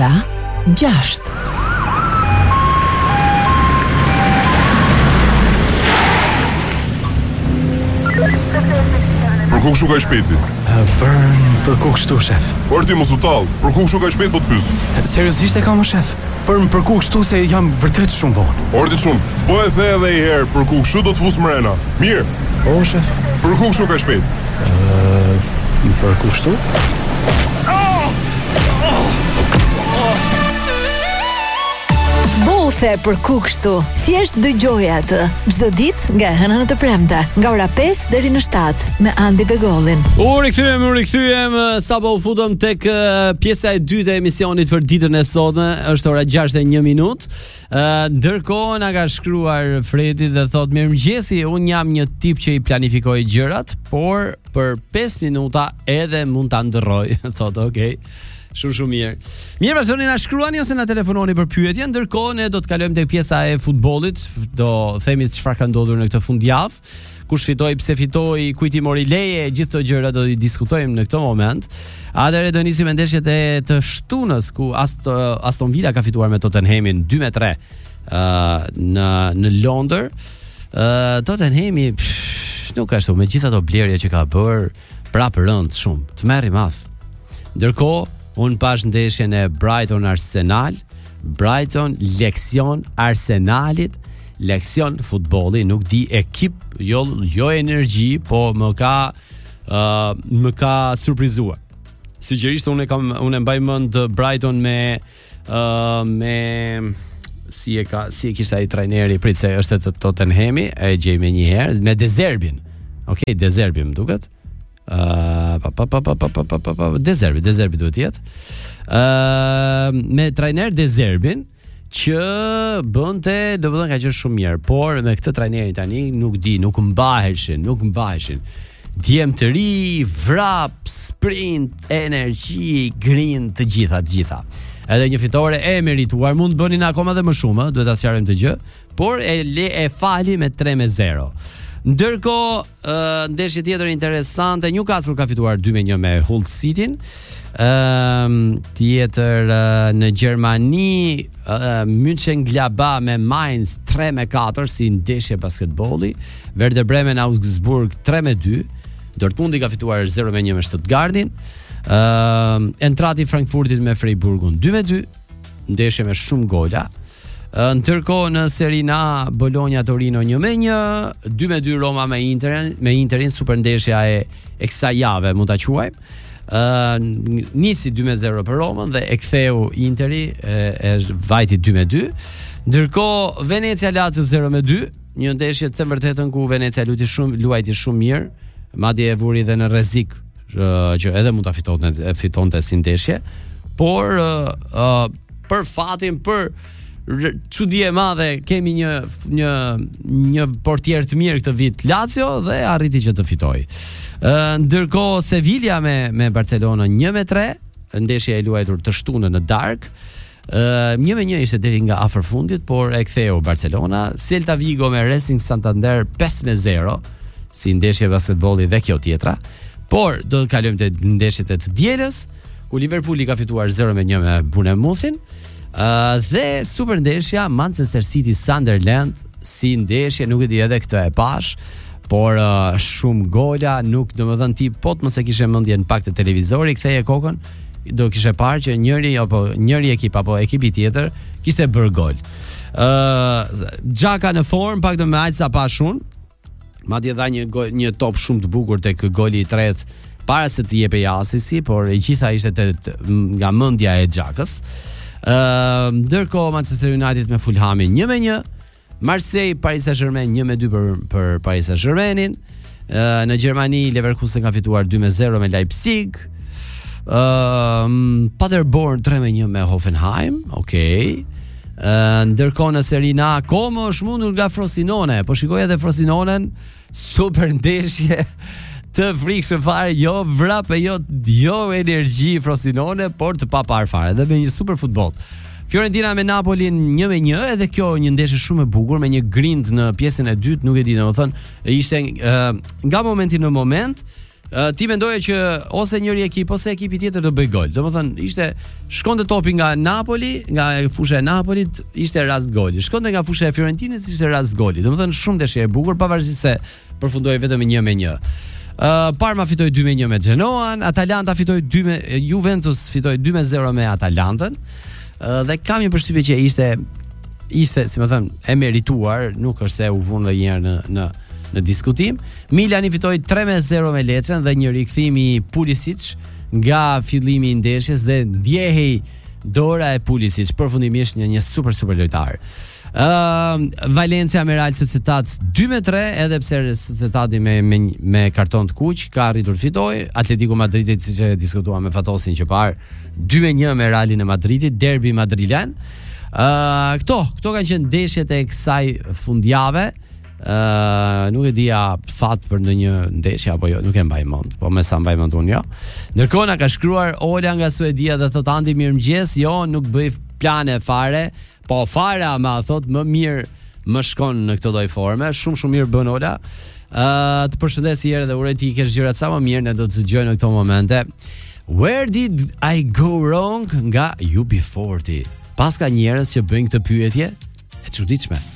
Ora 6. Për ku kështu ka shpejti? Për ku kështu, shef? Por ti mos u tall, për ku kështu ka shpejt po të pyes? Seriozisht e kam, shef? Për ku kështu se jam vërtet shumë vonë. Ordi shumë, po e the edhe një herë, për ku kështu do të fus mrena. Mirë. O, shef? Për ku kështu ka shpejt? Për ku kështu? Bothe për ku kështu. Thjesht dëgjoj atë çdo ditë nga hëna në të premte, nga ora 5 deri në 7 me Andi Begollin. U rikthyem sapo u futëm tek pjesa e dytë e emisionit për ditën e sotme. Është ora 6:01. Ndërkohë na ka shkruar Fredi dhe thot: "Mirëmëngjesi, un jam një tip që i planifikoj gjërat, por për 5 minuta edhe mund ta ndërroj." Thot, "Okej." Shumë mirë. Mirë, vazhdoni na shkruani ose na telefononi për pyetje. Ndërkohë ne do të kalojmë tek pjesa e futbollit. Do themi çfarë ka ndodhur në këtë fundjavë. Kush fitoi, pse fitoi, kujt i mori leje, gjithë këto gjëra do i diskutojmë në këtë moment. Atëherë do nisim me ndeshjet e të shtunës ku Aston Villa ka fituar me Tottenhamin 2-3 në Londër. Tottenhami nuk ka ashtu me gjithë ato blerje që ka bër, prapë rënd shumë, të merri madh. Ndërkohë unë pash ndeshjen e Brighton Arsenal. Brighton leksion Arsenalit, leksion futbolli, nuk di ekip, jo energji, po më ka surprizuar. Sigurisht unë e mbaj mend Brighton me si e kishte ai trajneri, prit se është të Tottenhami, e gjej më një herë me De Zerbin. Okej, De Zerbi më duket. De Zerbi duhet jetë. Me trajner De Zerbin që bënte, domethënë ka qenë shumë mirë, por me këtë trajnerin tani nuk mbaheshin. Djem të ri, vrap, sprint, energji, grind, të gjitha. Edhe një fitore e merituar, mund të bënin akoma dhe më shumë, duhet ta sqarojmë të gjë, por e fali me 3-0. Ndërkohë, ndeshje tjetër interesante, Newcastle ka fituar 2-1 me Hull City-n. Tjetër në Gjermani, Mönchengladbach me Mainz 3-4 si ndeshje basketbolli. Werder Bremen Augsburg 3-2. Dortmundi ka fituar 0-1 me Stuttgartin. Entrati Frankfurtit me Freiburgun 2-2, ndeshje me shumë gola. Ndërkohë në Serie A, Bologna Torino 1-1, 2-2 Roma me Interin, super ndeshja e kësaj jave, mund ta quajmë. Nisi 2-0 për Romën dhe e ktheu Interi, e vajti 2-2. Ndërkohë Venecia Lazio 0-2, një ndeshje të vërtetën ku Venecia luajti shumë mirë, madje e vuri dhe në rrezik që edhe mund ta fitonte si ndeshje, por për fatin, për çudi e madhe, kemi një portier të mirë këtë vit Lazio dhe arriti që të fitojë. Ndërkohë Sevilla me Barcelona 1-3, ndeshja e luajtur të shtunën në darkë. 1-1 ishte deri nga afër fundit, por e ktheu Barcelona. Celta Vigo me Racing Santander 5-0, si ndeshje basketbolli dhe kjo tjetra. Por do të kalojmë te ndeshjet e të dielës, ku Liverpooli ka fituar 0-1 me Bournemouth-in. Dhe super ndeshja Manchester City Sunderland, si ndeshje nuk e di edhe këtë e pash, por shumë gola, nuk domethënë ti po të mos e kishe mendjen pak te televizori, ktheje kokën, do kishe parë që njëri ekip apo ekipi tjetër kishte bër gol. Xhaka në form, pak të më aq sa pa shumë. Madje dha një top shumë të bukur tek goli i tretë para se të jepej asisi, por e gjitha ishte nga mendja e Xhakës. Ndërkohë Manchester United me Fulhamin 1-1, Marseille Paris Saint-Germain 1-2 për Paris Saint-Germainin. Në Gjermani Leverkusen ka fituar 2-0 me Leipzig. Paderborn 3-1 me Hoffenheim. Okej. Ndërkohë në Serie A Como është mundur nga Frosinone, po shikoj edhe Frosinonen, super ndeshje të frikshëm fare, jo vrap e jo energji Frosinone, por të papar fare dhe me një super futboll. Fiorentina me Napolin 1-1, edhe kjo një ndeshje shumë e bukur me një grind në pjesën e dytë, nuk e di, domethënë ishte nga momenti në moment ti mendoje që ose njëri ekip ose ekipi tjetër do bëj gol. Domethënë shkonte topi nga Napoli, nga fusha e Napolit, ishte rast goli. Shkonte nga fusha e Fiorentinës, ishte rast goli. Domethënë shumë ndeshje e bukur pavarësisht se përfundoi vetëm 1-1. Parma fitoi 2-1 me Genoan, Atalanta fitoi Juventus fitoi 2-0 me Atalantën. Dhe kam një përshtypje që ishte, si më thënë, e merituar, nuk është se u vun dhe njërë në diskutim. Milani fitoi 3-0 me Lecën dhe një rikthim i Pulisic nga fillimi i ndeshjes dhe ndjehej dora e Pulisic, përfundimisht një super lojtar. Valencia me Real Sociedad 2-3, edhe pse Sociedadi me karton të kuq ka arritur fitoj. Atletico Madridit, siç e diskutuam me Fatosin që parë, 2-1 me Realin e Madridit, derbi madrilen. Këto kanë qenë ndeshjet e kësaj fundjave. Nuk e dia fat për ndonjë ndeshje apo jo, nuk e mbaj mend, po me sa mbaj mend unë jo. Ndërkohë na ka shkruar Ola nga Suedia dhe thot Andi mirëmëngjes, jo, nuk bëj plane fare, po fare ama thot më mirë më shkon në këtë lloj forme, shumë mirë bën Ola. Të përshëndes herë dhe uroj ti kesh gjërat sa më mirë, ne do të dëgjojmë në këto momente. Where did I go wrong nga UB40. Pas ka njerëz që bëjnë këtë pyetje e çuditshme.